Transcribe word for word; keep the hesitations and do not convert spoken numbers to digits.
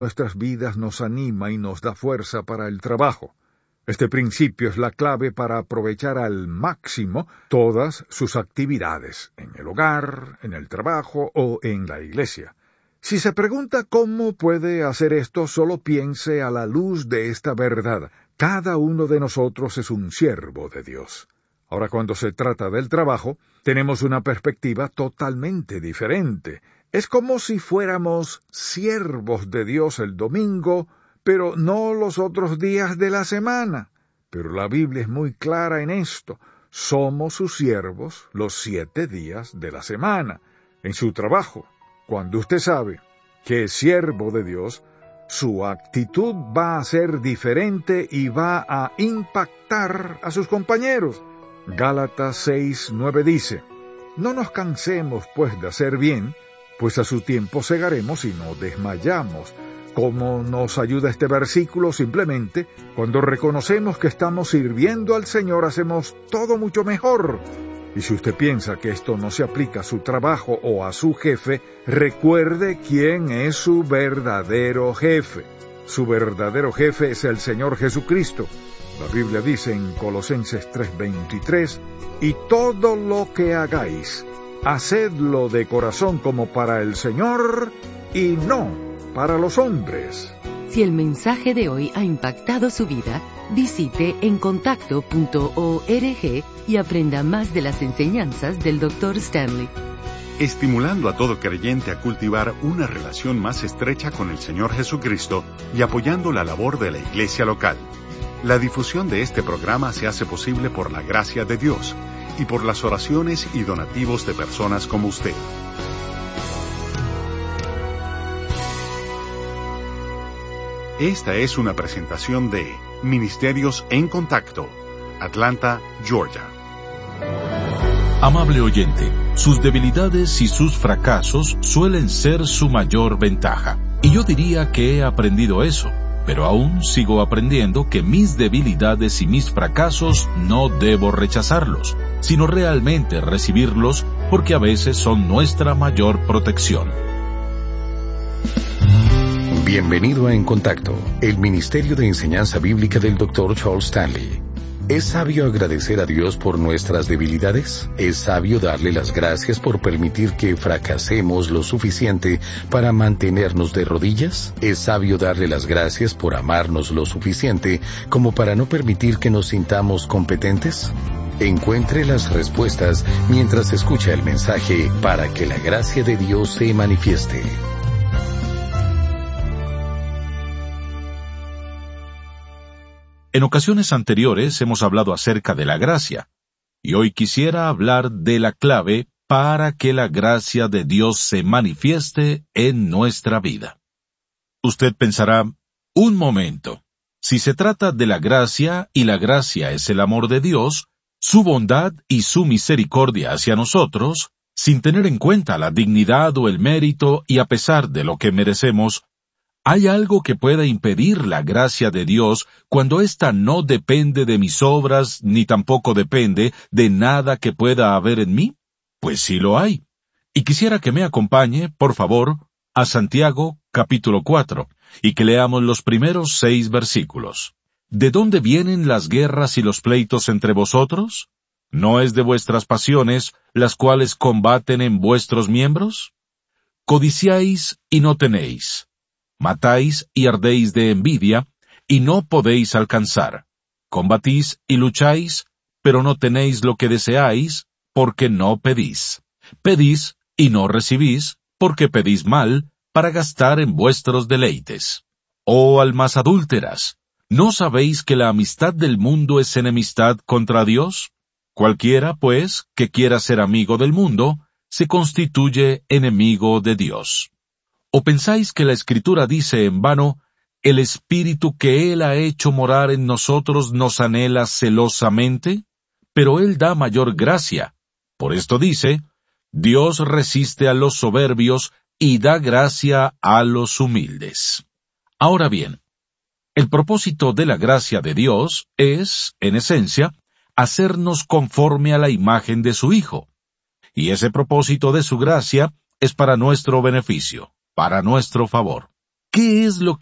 nuestras vidas nos anima y nos da fuerza para el trabajo. Este principio es la clave para aprovechar al máximo todas sus actividades, en el hogar, en el trabajo o en la iglesia. Si se pregunta cómo puede hacer esto, solo piense a la luz de esta verdad. Cada uno de nosotros es un siervo de Dios. Ahora, cuando se trata del trabajo, tenemos una perspectiva totalmente diferente. Es como si fuéramos siervos de Dios el domingo, pero no los otros días de la semana. Pero la Biblia es muy clara en esto. Somos sus siervos los siete días de la semana. En su trabajo, cuando usted sabe que es siervo de Dios, su actitud va a ser diferente y va a impactar a sus compañeros. Gálatas seis nueve dice: No nos cansemos, pues, de hacer bien, pues a su tiempo segaremos y no desmayamos. ¿Cómo nos ayuda este versículo? Simplemente, cuando reconocemos que estamos sirviendo al Señor, hacemos todo mucho mejor. Y si usted piensa que esto no se aplica a su trabajo o a su jefe, recuerde quién es su verdadero jefe. Su verdadero jefe es el Señor Jesucristo. La Biblia dice en Colosenses tres veintitrés, y todo lo que hagáis, hacedlo de corazón como para el Señor y no para los hombres. Si el mensaje de hoy ha impactado su vida, visite encontacto punto org y aprenda más de las enseñanzas del doctor Stanley. Estimulando a todo creyente a cultivar una relación más estrecha con el Señor Jesucristo y apoyando la labor de la iglesia local. La difusión de este programa se hace posible por la gracia de Dios y por las oraciones y donativos de personas como usted. Esta es una presentación de Ministerios en Contacto, Atlanta, Georgia. Amable oyente, sus debilidades y sus fracasos suelen ser su mayor ventaja. Y yo diría que he aprendido eso, pero aún sigo aprendiendo que mis debilidades y mis fracasos no debo rechazarlos, sino realmente recibirlos, porque a veces son nuestra mayor protección. Bienvenido a En Contacto, el Ministerio de Enseñanza Bíblica del doctor Charles Stanley. ¿Es sabio agradecer a Dios por nuestras debilidades? ¿Es sabio darle las gracias por permitir que fracasemos lo suficiente para mantenernos de rodillas? ¿Es sabio darle las gracias por amarnos lo suficiente como para no permitir que nos sintamos competentes? Encuentre las respuestas mientras escucha el mensaje para que la gracia de Dios se manifieste. En ocasiones anteriores hemos hablado acerca de la gracia, y hoy quisiera hablar de la clave para que la gracia de Dios se manifieste en nuestra vida. Usted pensará, un momento, si se trata de la gracia y la gracia es el amor de Dios, su bondad y su misericordia hacia nosotros, sin tener en cuenta la dignidad o el mérito y a pesar de lo que merecemos, ¿hay algo que pueda impedir la gracia de Dios cuando ésta no depende de mis obras ni tampoco depende de nada que pueda haber en mí? Pues sí lo hay. Y quisiera que me acompañe, por favor, a Santiago capítulo cuatro, y que leamos los primeros seis versículos. ¿De dónde vienen las guerras y los pleitos entre vosotros? ¿No es de vuestras pasiones las cuales combaten en vuestros miembros? Codiciáis y no tenéis. Matáis y ardéis de envidia, y no podéis alcanzar. Combatís y lucháis, pero no tenéis lo que deseáis, porque no pedís. Pedís y no recibís, porque pedís mal, para gastar en vuestros deleites. Oh almas adúlteras, ¿no sabéis que la amistad del mundo es enemistad contra Dios? Cualquiera, pues, que quiera ser amigo del mundo, se constituye enemigo de Dios. ¿O pensáis que la Escritura dice en vano, el Espíritu que Él ha hecho morar en nosotros nos anhela celosamente? Pero Él da mayor gracia. Por esto dice, Dios resiste a los soberbios y da gracia a los humildes. Ahora bien, el propósito de la gracia de Dios es, en esencia, hacernos conforme a la imagen de su Hijo. Y ese propósito de su gracia es para nuestro beneficio, para nuestro favor. ¿Qué es lo